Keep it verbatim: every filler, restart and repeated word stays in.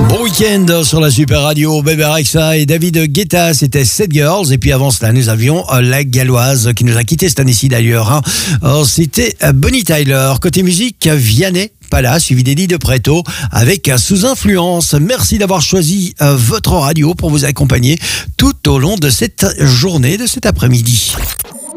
Bon week-end sur la Super Radio, Bébé Rexha et David Guetta, c'était Set Girls. Et puis avant cela, nous avions la Galloise qui nous a quitté cette année-ci d'ailleurs. Hein. Alors, c'était Bonnie Tyler. Côté musique, Vianney. Pas là, suivi d'Eddie de Preto avec Sous Influence. Merci d'avoir choisi votre radio pour vous accompagner tout au long de cette journée, de cet après-midi.